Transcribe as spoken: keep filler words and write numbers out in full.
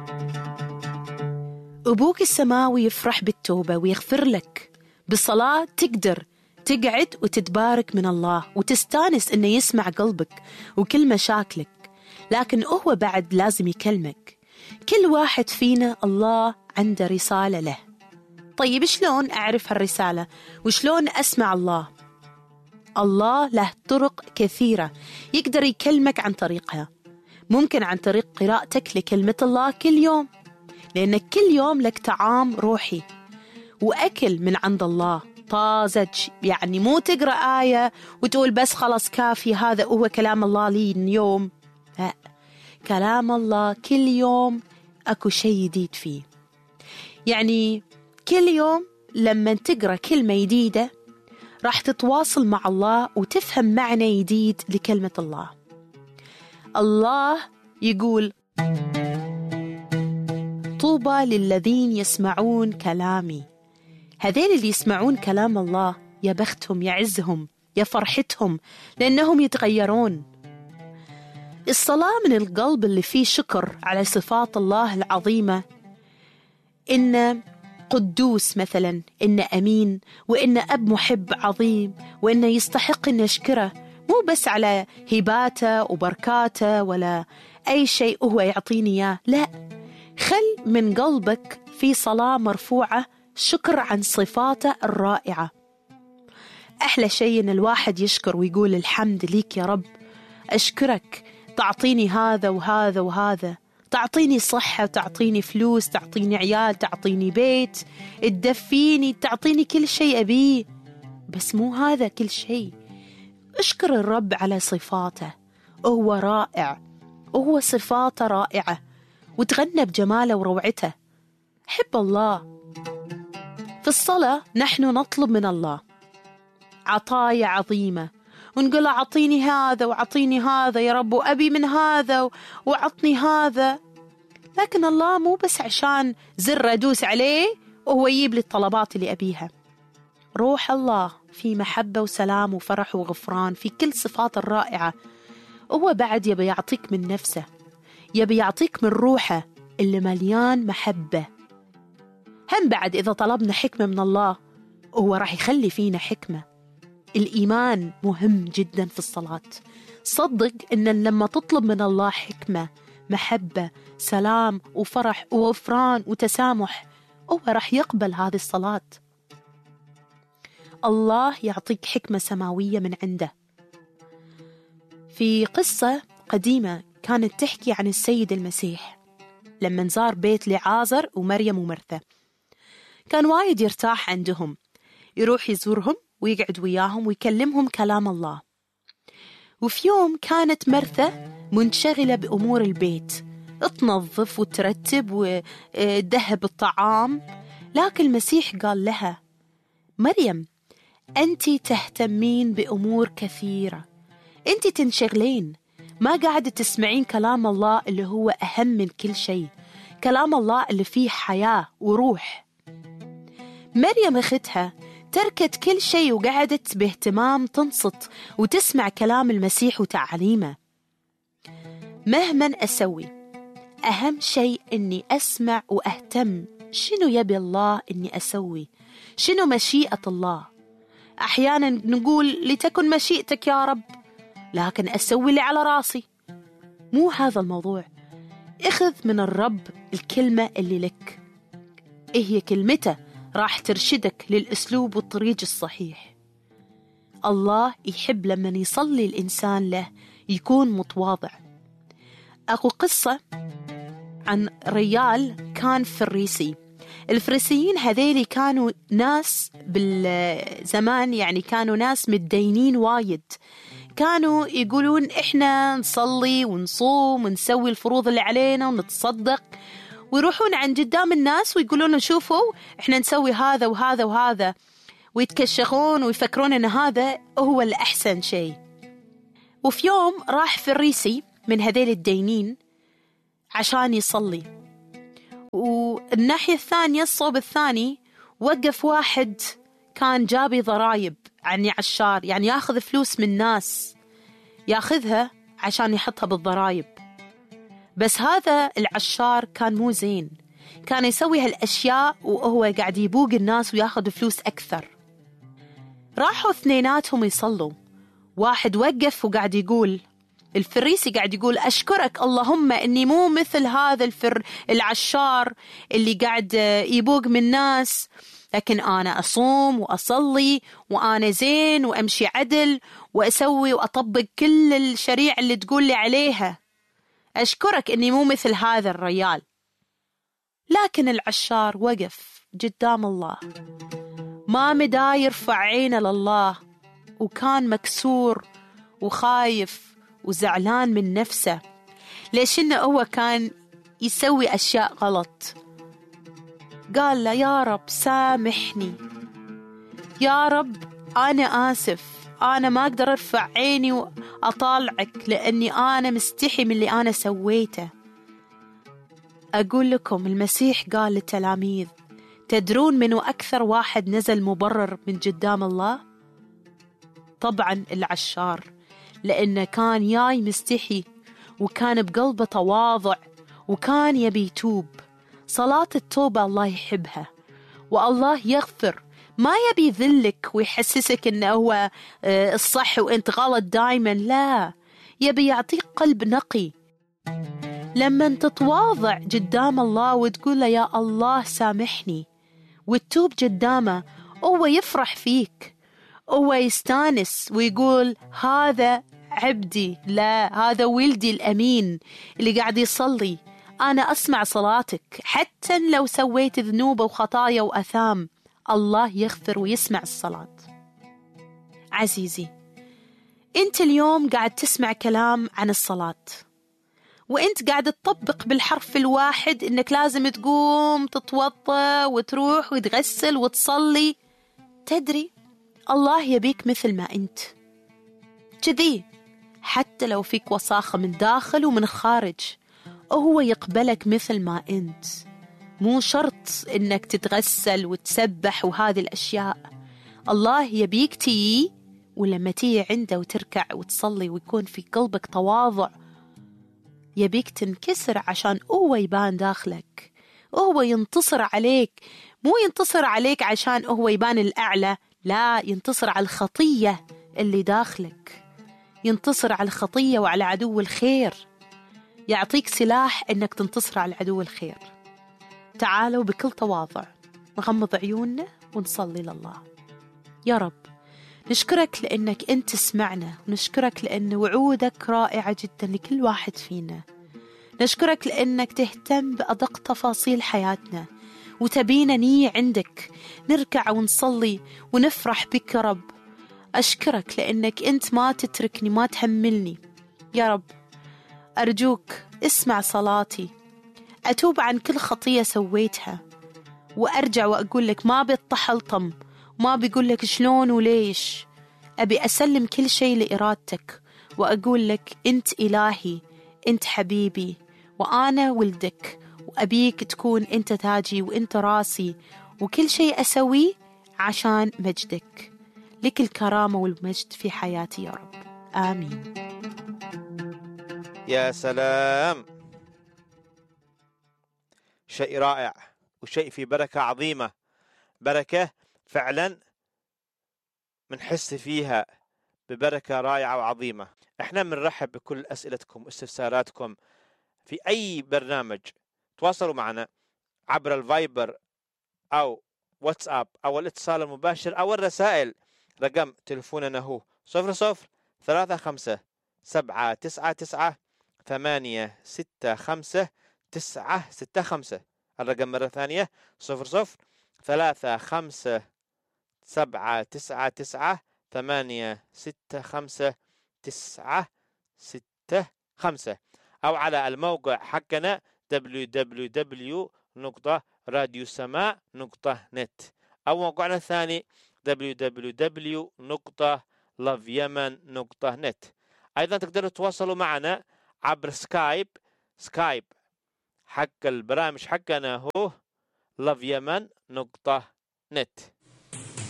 أبوك السماوي يفرح بالتوبة ويغفر لك. بالصلاة تقدر تقعد وتتبارك من الله وتستانس إنه يسمع قلبك وكل مشاكلك، لكن هو بعد لازم يكلمك. كل واحد فينا الله عنده رسالة له. طيب شلون أعرف هالرسالة وشلون أسمع الله؟ الله له طرق كثيرة يقدر يكلمك عن طريقها. ممكن عن طريق قراءتك لكلمة الله كل يوم، لأنك كل يوم لك طعام روحي وأكل من عند الله طازج. يعني مو تقرأ آية وتقول بس خلاص كافي هذا هو كلام الله لي اليوم، لا، كلام الله كل يوم أكو شيء جديد فيه. يعني كل يوم لما تقرأ كلمة جديدة راح تتواصل مع الله وتفهم معنى جديد لكلمة الله. الله يقول طوبى للذين يسمعون كلامي. هذين اللي يسمعون كلام الله يا بختهم، يا عزهم، يا فرحتهم، لأنهم يتغيرون. الصلاة من القلب اللي فيه شكر على صفات الله العظيمة، إن قدوس مثلا، إن أمين، وإن أب محب عظيم، وإنه يستحق إن نشكره، مو بس على هباته وبركاته ولا أي شيء هو يعطيني إياه، لا، خل من قلبك في صلاة مرفوعة شكر عن صفاته الرائعة. أحلى شيء إن الواحد يشكر ويقول الحمد ليك يا رب، أشكرك تعطيني هذا وهذا وهذا، تعطيني صحة، تعطيني فلوس، تعطيني عيال، تعطيني بيت، تدفيني، تعطيني كل شيء أبيه. بس مو هذا كل شيء، اشكر الرب على صفاته، هو رائع، هو صفاته رائعة، وتغنى بجماله وروعته. حب الله. في الصلاة نحن نطلب من الله عطايا عظيمة، ونقول أعطيني هذا وعطيني هذا يا رب، وأبي من هذا وعطني هذا. لكن الله مو بس عشان زر أدوس عليه وهو يجيب لي الطلبات اللي أبيها. روح الله في محبة وسلام وفرح وغفران، في كل صفات الرائعة. هو بعد يبي يعطيك من نفسه، يبي يعطيك من روحه اللي مليان محبة. هم بعد إذا طلبنا حكمة من الله هو راح يخلي فينا حكمة. الإيمان مهم جدا في الصلاة. صدق إن لما تطلب من الله حكمة، محبة، سلام وفرح وغفران وتسامح، هو راح يقبل هذه الصلاة. الله يعطيك حكمة سماوية من عنده. في قصة قديمة كانت تحكي عن السيد المسيح لما زار بيت لعازر ومريم ومرثا، كان وايد يرتاح عندهم، يروح يزورهم ويقعد وياهم ويكلمهم كلام الله. وفي يوم كانت مرثا منشغلة بأمور البيت، تنظف وترتب وتذهب الطعام، لكن المسيح قال لها مريم أنت تهتمين بأمور كثيرة، أنت تنشغلين، ما قاعدة تسمعين كلام الله اللي هو أهم من كل شيء، كلام الله اللي فيه حياة وروح. مريم أختها تركت كل شيء وقعدت باهتمام تنصت وتسمع كلام المسيح وتعليمه. مهما أسوي، أهم شيء أني أسمع وأهتم شنو يبي الله أني أسوي، شنو مشيئة الله. أحيانا نقول لتكن مشيئتك يا رب، لكن أسوي اللي على راسي. مو هذا الموضوع. اخذ من الرب الكلمة اللي لك، إيه هي كلمته راح ترشدك للأسلوب والطريق الصحيح. الله يحب لما يصلي الإنسان له يكون متواضع. أكو قصة عن ريال كان فريسي. الفريسيين هذيلي كانوا ناس بالزمان، يعني كانوا ناس متدينين وايد، كانوا يقولون إحنا نصلي ونصوم ونسوي الفروض اللي علينا ونتصدق، ويروحون عن قدام الناس ويقولون شوفوا إحنا نسوي هذا وهذا وهذا، ويتكشخون ويفكرون أن هذا هو الأحسن شيء. وفي يوم راح فريسي من هذيل الدينين عشان يصلي، والناحية الثانية الصوب الثاني وقف واحد كان جابي ضرايب، يعني عشار، يعني ياخذ فلوس من الناس، ياخذها عشان يحطها بالضرايب. بس هذا العشار كان مو زين، كان يسوي هالأشياء وهو قاعد يبوق الناس وياخذ فلوس أكثر. راحوا اثنيناتهم يصلوا، واحد وقف وقاعد يقول، الفريسي قاعد يقول أشكرك اللهم إني مو مثل هذا الفر العشار اللي قاعد يبوق من الناس، لكن أنا أصوم وأصلي وأنا زين وأمشي عدل وأسوي وأطبق كل الشريعة اللي تقول لي عليها، أشكرك إني مو مثل هذا الرجال. لكن العشار وقف قدام الله، ما مدا يرفع عينه لله، وكان مكسور وخايف وزعلان من نفسه، ليش إنه هو كان يسوي أشياء غلط. قال له يا رب سامحني، يا رب أنا آسف، أنا ما أقدر أرفع عيني وأطالعك لأني أنا مستحي من اللي أنا سويته. أقول لكم المسيح قال للتلاميذ، تدرون منو أكثر واحد نزل مبرر من قدام الله؟ طبعا العشار، لأنه كان جاي مستحي وكان بقلبه تواضع وكان يبي يتوب. صلاة التوبة الله يحبها والله يغفر، ما يبي يذلك ويحسسك إنه هو الصح وإنت غلط دايما، لا، يبي يعطيك قلب نقي. لما تتواضع قدام الله وتقول له يا الله سامحني وتتوب قدامه، هو يفرح فيك، هو يستانس ويقول هذا عبدي، لا هذا ولدي الأمين اللي قاعد يصلي، أنا أسمع صلاتك حتى لو سويت ذنوب وخطايا وأثام، الله يغفر ويسمع الصلاة. عزيزي، أنت اليوم قاعد تسمع كلام عن الصلاة، وأنت قاعد تطبق بالحرف الواحد إنك لازم تقوم تتوضأ وتروح وتغسل وتصلي. تدري الله يبيك مثل ما أنت كذي، حتى لو فيك وساخة من داخل ومن خارج، هو يقبلك مثل ما أنت. مو شرط إنك تتغسل وتسبح وهذه الأشياء، الله يبيك تيجي، ولما تيجي عنده وتركع وتصلي ويكون في قلبك تواضع، يبيك تنكسر عشان هو يبان داخلك، هو ينتصر عليك. مو ينتصر عليك عشان هو يبان الأعلى، لا، ينتصر على الخطية اللي داخلك، ينتصر على الخطية وعلى عدو الخير، يعطيك سلاح إنك تنتصر على عدو الخير. تعالوا بكل تواضع نغمض عيوننا ونصلي لله. يا رب نشكرك لأنك أنت تسمعنا، ونشكرك لأن وعودك رائعة جدا لكل واحد فينا. نشكرك لأنك تهتم بأدق تفاصيل حياتنا، وتبينا نية عندك نركع ونصلي ونفرح بك يا رب. أشكرك لأنك أنت ما تتركني، ما تهملني. يا رب أرجوك اسمع صلاتي، أتوب عن كل خطية سويتها، وأرجع وأقول لك ما بيتطحلطم، ما بيقول لك شلون وليش، أبي أسلم كل شيء لإرادتك، وأقول لك أنت إلهي، أنت حبيبي، وأنا ولدك، وأبيك تكون أنت تاجي وأنت راسي، وكل شيء أسويه عشان مجدك. لك الكرامة والمجد في حياتي يا رب، آمين. يا سلام، شيء رائع وشيء في بركة عظيمة، بركة فعلا منحس فيها ببركة رائعة وعظيمة. احنا منرحب بكل أسئلتكم واستفساراتكم في أي برنامج. تواصلوا معنا عبر الفايبر أو واتساب أو الاتصال المباشر أو الرسائل. رقم تلفوننا هو صفر صفر ثلاثة خمسة سبعة تسعة تسعة ثمانية ستة خمسة تسعة ستة خمسة. الرقم مرة ثانية صفر صفر ثلاثة خمسة سبعة تسعة تسعة ثمانية ستة خمسة تسعة ستة خمسة، أو على الموقع حقنا دبليو دبليو دبليو نقطة راديو سماء نقطة نت، أو موقعنا الثاني دبليو دبليو دبليو نقطة لاف يمن نقطة نت. أيضا تقدروا تتواصلوا معنا عبر سكايب. سكايب حق البرامج حقنا هو لاف يمن نقطة نت.